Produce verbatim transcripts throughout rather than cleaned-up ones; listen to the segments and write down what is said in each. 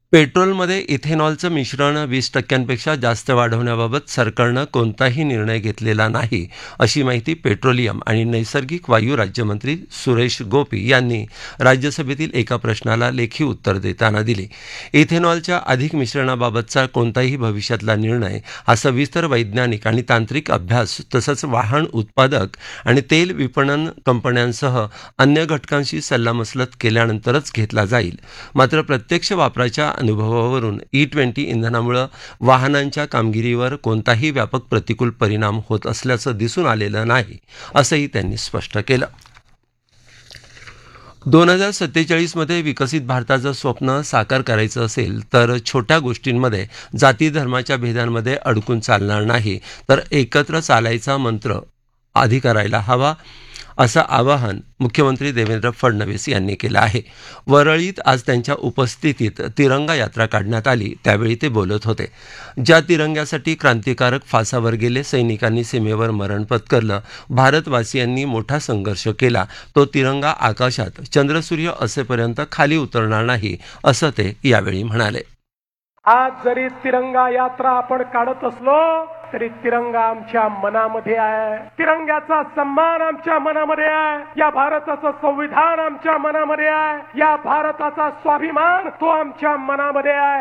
पेट्रोलमध्ये इथेनॉलचं मिश्रण वीस टक्क्यांपेक्षा जास्त वाढवण्याबाबत सरकारनं कोणताही निर्णय घेतलेला नाही, अशी माहिती पेट्रोलियम आणि नैसर्गिक वायू राज्यमंत्री सुरेश गोपी यांनी राज्यसभेतील एका प्रश्नाला लेखी उत्तर देताना दिली. इथेनॉलच्या अधिक मिश्रणाबाबतचा कोणताही भविष्यातला निर्णय हा सविस्तर वैज्ञानिक आणि तांत्रिक अभ्यास तसंच वाहन उत्पादक आणि तेल विपणन कंपन्यांसह अन्य घटकांशी सल्लामसलत केल्यानंतरच घेतला जाईल. मात्र प्रत्यक्ष वापराच्या अनुभवावरून ई ट्वेंटी इंधनामुळे वाहनांच्या कामगिरीवर कोणताही व्यापक प्रतिकूल परिणाम होत असल्याचं दिसून आलेलं नाही, असंही त्यांनी स्पष्ट केलं. दोन हजार सत्तेचाळीसमध्ये विकसित भारताचं स्वप्न साकार करायचं असेल तर छोट्या गोष्टींमध्ये जाती धर्माच्या भेदांमध्ये अडकून चालणार नाही, तर एकत्र चालायचा मंत्र आधी करायला हवा, असं आवाहन मुख्यमंत्री देवेंद्र फडणवीस यांनी केलं आहे. वरळीत आज त्यांच्या उपस्थितीत तिरंगा यात्रा काढण्यात आली, त्यावेळी ते बोलत होते. ज्या तिरंग्यासाठी क्रांतिकारक फासावर गेले, सैनिकांनी सीमेवर मरण पत्करलं, भारतवासियांनी मोठा संघर्ष केला, तो तिरंगा आकाशात चंद्रसूर्य असेपर्यंत खाली उतरणार नाही, असं ते यावेळी म्हणाले. आज जरी तिरंगा यात्रा आपण काढत असलो तरी तिरंगा आमच्या मनामध्ये आहे. तिरंग्याचा सन्मान आमच्या मनामध्ये आहे. या भारताचं संविधान आमच्या मनामध्ये आहे. या भारताचा स्वाभिमान तो आमच्या मनामध्ये आहे.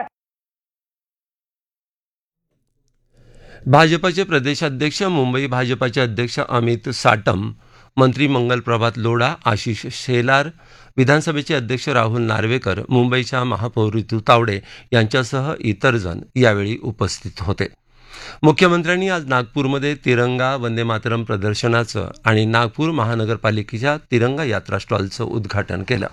भाजपचे प्रदेशाध्यक्ष, मुंबई भाजपाचे अध्यक्ष अमित साटम, मंत्री मंगल प्रभात लोढा, आशिष शेलार, विधानसभेचे अध्यक्ष राहुल नार्वेकर, मुंबईच्या महापौर ऋतू तावडे यांच्यासह इतर जण यावेळी उपस्थित होते. मुख्यमंत्र्यांनी आज नागपूरमध्ये तिरंगा वंदे मातरम प्रदर्शनाचं आणि नागपूर महानगरपालिकेच्या तिरंगा यात्रा स्टॉलचं उद्घाटन केलं.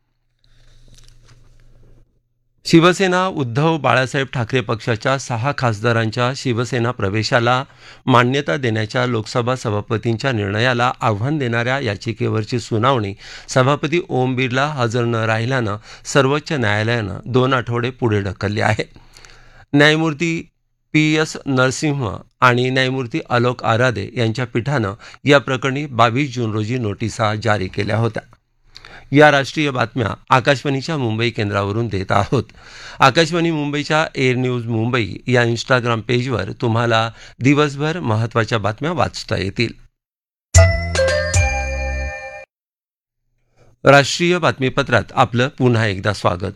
शिवसेना उद्धव बाळासाहेब ठाकरे पक्षाच्या सहा खासदारांच्या शिवसेना प्रवेशाला मान्यता देण्याच्या लोकसभा सभापतींच्या निर्णयाला आव्हान देणाऱ्या याचिकेवरची सुनावणी सभापती ओम बिर्ला हजर न राहिल्यानं सर्वोच्च न्यायालयानं दोन आठवडे पुढे ढकलली आहे. न्यायमूर्ती पी एस नरसिंह आणि न्यायमूर्ती आलोक आरादे यांच्या पीठानं या प्रकरणी बावीस जून रोजी नोटिसा जारी केल्या होत्या. या राष्ट्रीय बातम्या आकाशवाणीच्या मुंबई केंद्रावरून देत आहोत. आकाशवाणी मुंबईच्या एअर न्यूज मुंबई या इंस्टाग्राम पेजवर तुम्हाला दिवसभर महत्त्वाच्या बातम्या वाचता येतील. राष्ट्रीय बातमीपत्रात आपलं पुन्हा एकदा स्वागत.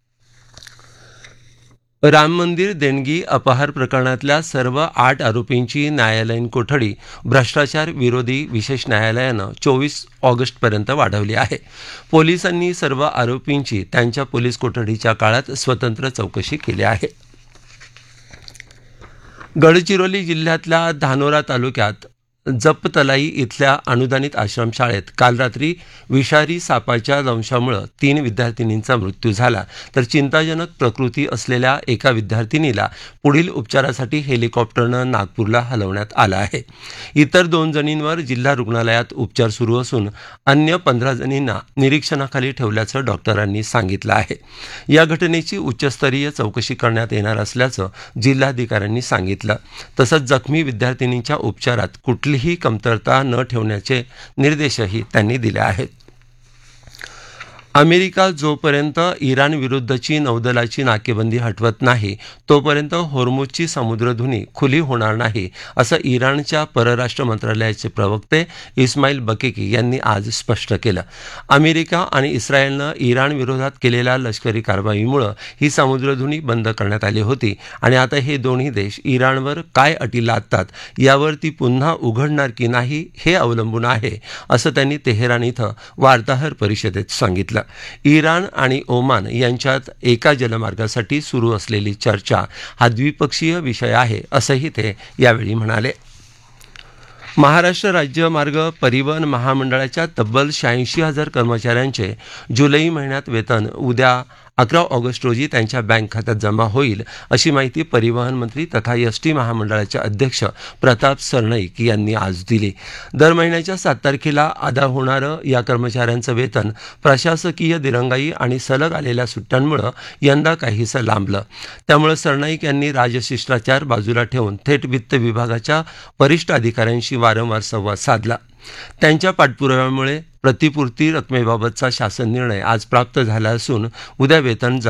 राम मंदिर देणगी अपहार प्रकरणातल्या सर्व आठ आरोपींची न्यायालयीन कोठडी भ्रष्टाचार विरोधी विशेष न्यायालयानं चोवीस ऑगस्टपर्यंत वाढवली आहे. पोलिसांनी सर्व आरोपींची त्यांच्या पोलीस कोठडीच्या काळात स्वतंत्र चौकशी केली आहे. गडचिरोली जिल्ह्यातल्या धानोरा तालुक्यात जपतलाई इथल्या अनुदानित आश्रमशाळेत काल रात्री विषारी सापाच्या दंशामुळे तीन विद्यार्थिनींचा मृत्यू झाला, तर चिंताजनक प्रकृती असलेल्या एका विद्यार्थिनीला पुढील उपचारासाठी हेलिकॉप्टरनं नागपूरला हलवण्यात आलं आहे. इतर दोन जणींवर जिल्हा रुग्णालयात उपचार सुरू असून अन्य पंधरा जणींना निरीक्षणाखाली ठेवल्याचं डॉक्टरांनी सांगितलं आहे. या घटनेची उच्चस्तरीय चौकशी करण्यात येणार असल्याचं जिल्हाधिकाऱ्यांनी सांगितलं. तसंच जखमी विद्यार्थिनींच्या उपचारात कुठली ही कमतरता न ठेवण्याचे निर्देशही त्यांनी दिले आहेत. अमेरिका जोपर्यंत इराण विरुद्धची नौदलाची नाकेबंदी हटवत नाही तोपर्यंत होर्मुझची समुद्रधुनी खुली होणार नाही, असं इराणच्या परराष्ट्र मंत्रालयाचे प्रवक्ते इस्माईल बकेकी यांनी आज स्पष्ट केलं. अमेरिका आणि इस्रायलनं इराण विरोधात केलेल्या लष्करी कारवाईमुळे ही समुद्रधुनी बंद करण्यात आली होती आणि आता हे दोन्ही देश इराणवर काय अटी लादतात यावर ती पुन्हा उघडणार की नाही हे अवलंबून आहे, असं त्यांनी तेहरान इथं वार्ताहर परिषदेत सांगितलं. इराण आणि ओमान यांच्यात एका जलमार्गासाठी सुरू असलेली चर्चा हा द्विपक्षीय विषय आहे, असंही ते यावेळी म्हणाले. महाराष्ट्र राज्य मार्ग परिवहन महामंडळाच्या तब्बल शहाऐंशी हजार कर्मचाऱ्यांचे जुलै महिन्यात वेतन उद्या अकरा ऑगस्ट रोजी त्यांच्या बँक खात्यात जमा होईल, अशी माहिती परिवहन मंत्री तथा एस टी महामंडळाचे अध्यक्ष प्रताप सरनाईक यांनी आज दिली. दर महिन्याच्या सात तारखेला अदा होणारं या कर्मचाऱ्यांचं वेतन प्रशासकीय दिरंगाई आणि सलग आलेल्या सुट्ट्यांमुळे यंदा काहीसं लांबलं. त्यामुळे सरनाईक यांनी राजशिष्टाचार बाजूला ठेवून थेट वित्त विभागाच्या वरिष्ठ अधिकाऱ्यांशी वारंवार संवाद साधला. त्यांच्या पाठपुराव्यामुळे प्रतिपूर्ती रकमेबाबतचा शासन निर्णय आज प्राप्त झाला असून उद्या वेतन